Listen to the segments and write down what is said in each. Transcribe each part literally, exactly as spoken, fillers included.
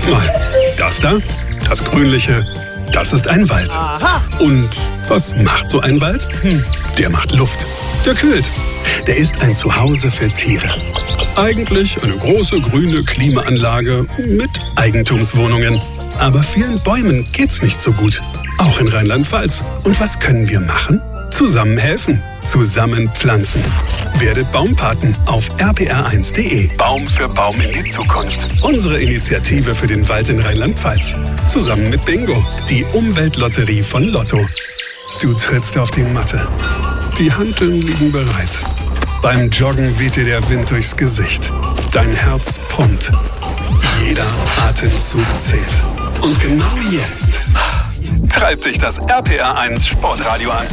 mal. Das da, das Grünliche, das ist ein Wald. Aha. Und was macht so ein Wald? Hm, der macht Luft. Der kühlt. Der ist ein Zuhause für Tiere. Eigentlich eine große grüne Klimaanlage mit Eigentumswohnungen. Aber vielen Bäumen geht's nicht so gut. Auch in Rheinland-Pfalz. Und was können wir machen? Zusammen helfen. Zusammen pflanzen. Werdet Baumpaten auf r p r eins punkt d e. Baum für Baum in die Zukunft. Unsere Initiative für den Wald in Rheinland-Pfalz. Zusammen mit Bingo, die Umweltlotterie von Lotto. Du trittst auf die Matte. Die Hanteln liegen bereit. Beim Joggen weht dir der Wind durchs Gesicht. Dein Herz pumpt. Jeder Atemzug zählt. Und genau jetzt treibt dich das R P R eins Sportradio an.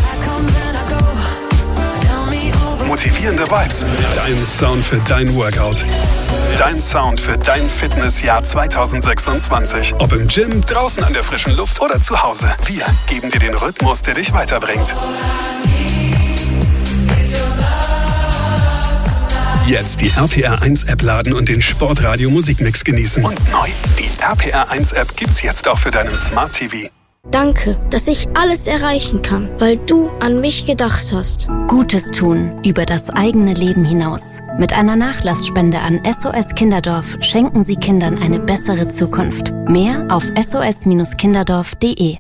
Motivierende Vibes. Dein Sound für dein Workout. Dein Sound für dein Fitnessjahr zwanzig sechsundzwanzig. Ob im Gym, draußen an der frischen Luft oder zu Hause. Wir geben dir den Rhythmus, der dich weiterbringt. Jetzt die R P R eins App laden und den Sportradio Musikmix genießen. Und neu, die R P R eins App gibt's jetzt auch für deinen Smart T V. Danke, dass ich alles erreichen kann, weil du an mich gedacht hast. Gutes tun über das eigene Leben hinaus. Mit einer Nachlassspende an S O S Kinderdorf schenken Sie Kindern eine bessere Zukunft. Mehr auf s o s kinderdorf punkt d e.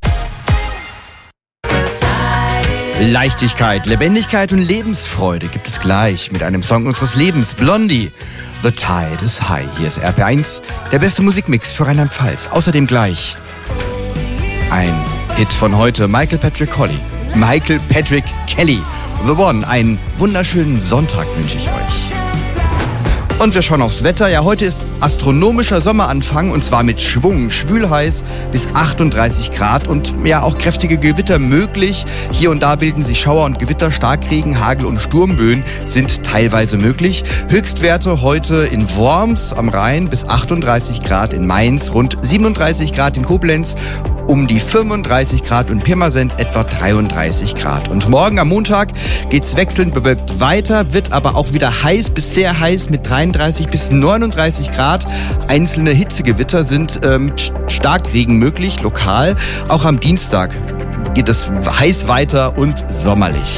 Leichtigkeit, Lebendigkeit und Lebensfreude gibt es gleich mit einem Song unseres Lebens, Blondie. The Tide is High. Hier ist R P R eins, der beste Musikmix für Rheinland-Pfalz. Außerdem gleich ein Hit von heute, Michael Patrick Kelly. Michael Patrick Kelly, The One. Einen wunderschönen Sonntag wünsche ich euch. Und wir schauen aufs Wetter. Ja, heute ist astronomischer Sommeranfang und zwar mit Schwung. Schwül heiß bis achtunddreißig Grad und ja auch kräftige Gewitter möglich. Hier und da bilden sich Schauer und Gewitter, Starkregen, Hagel und Sturmböen sind teilweise möglich. Höchstwerte heute in Worms am Rhein bis achtunddreißig Grad, in Mainz rund siebenunddreißig Grad, in Koblenz um die fünfunddreißig Grad und Pirmasens etwa dreiunddreißig Grad. Und morgen am Montag geht's wechselnd bewölkt weiter, wird aber auch wieder heiß bis sehr heiß mit dreiunddreißig bis neununddreißig Grad. Einzelne Hitzegewitter sind ähm, Starkregen möglich, lokal. Auch am Dienstag geht es heiß weiter und sommerlich.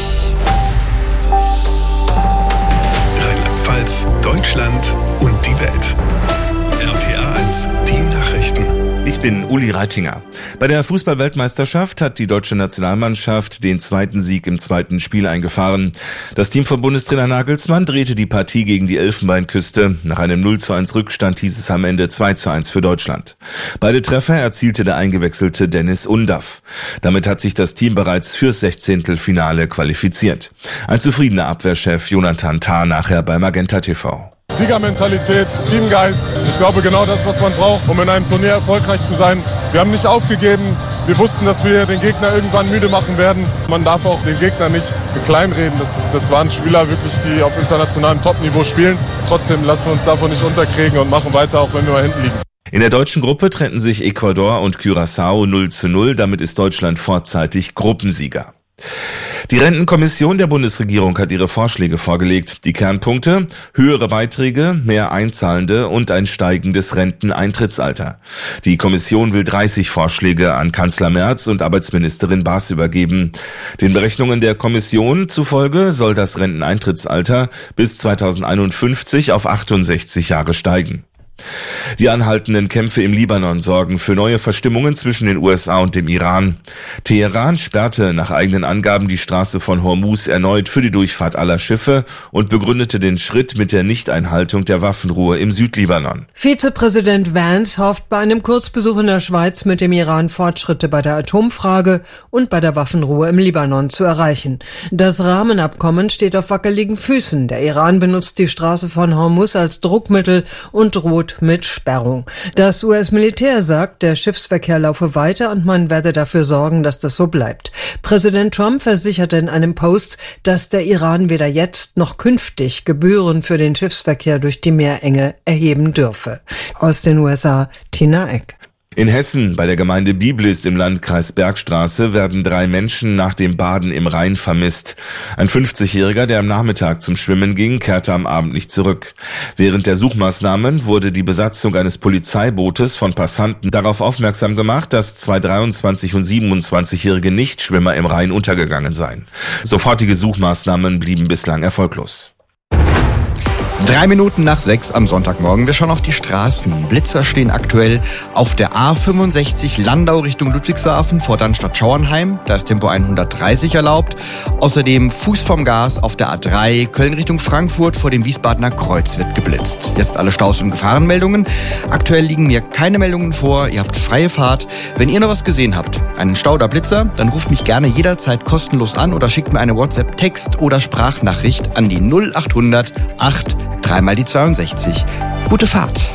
Rheinland-Pfalz, Deutschland und die Welt. R P R eins, die Nachrichten. Ich bin Uli Reitinger. Bei der Fußball-Weltmeisterschaft hat die deutsche Nationalmannschaft den zweiten Sieg im zweiten Spiel eingefahren. Das Team von Bundestrainer Nagelsmann drehte die Partie gegen die Elfenbeinküste. Nach einem null zu eins Rückstand hieß es am Ende zwei zu eins für Deutschland. Beide Treffer erzielte der eingewechselte Dennis Undaff. Damit hat sich das Team bereits fürs Sechzehntelfinale qualifiziert. Ein zufriedener Abwehrchef Jonathan Tah nachher bei Magenta T V. Siegermentalität, Teamgeist. Ich glaube genau das, was man braucht, um in einem Turnier erfolgreich zu sein. Wir haben nicht aufgegeben. Wir wussten, dass wir den Gegner irgendwann müde machen werden. Man darf auch den Gegner nicht kleinreden. Das, das waren Spieler wirklich, die auf internationalem Topniveau spielen. Trotzdem lassen wir uns davon nicht unterkriegen und machen weiter, auch wenn wir mal hinten liegen. In der deutschen Gruppe trennten sich Ecuador und Curaçao null zu null. Damit ist Deutschland vorzeitig Gruppensieger. Die Rentenkommission der Bundesregierung hat ihre Vorschläge vorgelegt. Die Kernpunkte: höhere Beiträge, mehr Einzahlende und ein steigendes Renteneintrittsalter. Die Kommission will dreißig Vorschläge an Kanzler Merz und Arbeitsministerin Baas übergeben. Den Berechnungen der Kommission zufolge soll das Renteneintrittsalter bis zweitausendeinundfünfzig auf achtundsechzig Jahre steigen. Die anhaltenden Kämpfe im Libanon sorgen für neue Verstimmungen zwischen den U S A und dem Iran. Teheran sperrte nach eigenen Angaben die Straße von Hormuz erneut für die Durchfahrt aller Schiffe und begründete den Schritt mit der Nichteinhaltung der Waffenruhe im Südlibanon. Vizepräsident Vance hofft bei einem Kurzbesuch in der Schweiz mit dem Iran Fortschritte bei der Atomfrage und bei der Waffenruhe im Libanon zu erreichen. Das Rahmenabkommen steht auf wackeligen Füßen. Der Iran benutzt die Straße von Hormuz als Druckmittel und droht mit Sperrung. Das U S-Militär sagt, der Schiffsverkehr laufe weiter und man werde dafür sorgen, dass das so bleibt. Präsident Trump versicherte in einem Post, dass der Iran weder jetzt noch künftig Gebühren für den Schiffsverkehr durch die Meerenge erheben dürfe. Aus den U S A, Tina Eck. In Hessen, bei der Gemeinde Biblis im Landkreis Bergstraße, werden drei Menschen nach dem Baden im Rhein vermisst. Ein fünfzigjähriger, der am Nachmittag zum Schwimmen ging, kehrte am Abend nicht zurück. Während der Suchmaßnahmen wurde die Besatzung eines Polizeibootes von Passanten darauf aufmerksam gemacht, dass zwei dreiundzwanzig- und siebenundzwanzigjährige Nichtschwimmer im Rhein untergegangen seien. Sofortige Suchmaßnahmen blieben bislang erfolglos. Drei Minuten nach sechs am Sonntagmorgen. Wir schauen auf die Straßen. Blitzer stehen aktuell auf der A fünfundsechzig Landau Richtung Ludwigshafen vor Dannstatt-Schauernheim. Da ist Tempo hundertdreißig erlaubt. Außerdem Fuß vom Gas auf der A drei Köln Richtung Frankfurt vor dem Wiesbadener Kreuz wird geblitzt. Jetzt alle Staus- und Gefahrenmeldungen. Aktuell liegen mir keine Meldungen vor. Ihr habt freie Fahrt. Wenn ihr noch was gesehen habt, einen Stau oder Blitzer, dann ruft mich gerne jederzeit kostenlos an oder schickt mir eine WhatsApp-Text- oder Sprachnachricht an die null achthundert acht dreimal die zweiundsechzig. Gute Fahrt.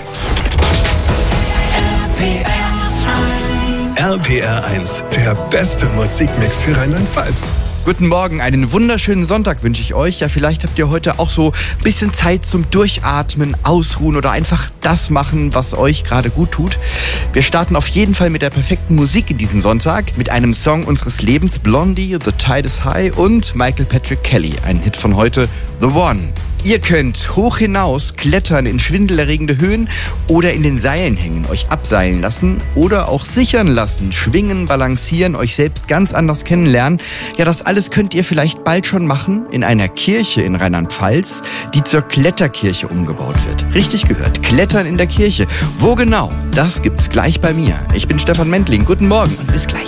R P R eins, der beste Musikmix für Rheinland-Pfalz. Guten Morgen, einen wunderschönen Sonntag wünsche ich euch. Ja, vielleicht habt ihr heute auch so ein bisschen Zeit zum Durchatmen, Ausruhen oder einfach das machen, was euch gerade gut tut. Wir starten auf jeden Fall mit der perfekten Musik in diesen Sonntag, mit einem Song unseres Lebens, Blondie, The Tide is High und Michael Patrick Kelly, ein Hit von heute, The One. Ihr könnt hoch hinaus klettern in schwindelerregende Höhen oder in den Seilen hängen, euch abseilen lassen oder auch sichern lassen, schwingen, balancieren, euch selbst ganz anders kennenlernen. Ja, das alles könnt ihr vielleicht bald schon machen in einer Kirche in Rheinland-Pfalz, die zur Kletterkirche umgebaut wird. Richtig gehört, Klettern in der Kirche. Wo genau? Das gibt's gleich bei mir. Ich bin Stefan Mentling. Guten Morgen und bis gleich.